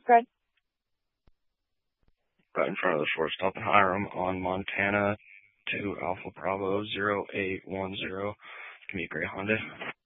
Good. Right in front of the short stop in Hiram on Montana to Alpha Bravo 0810. Give me a gray Honda.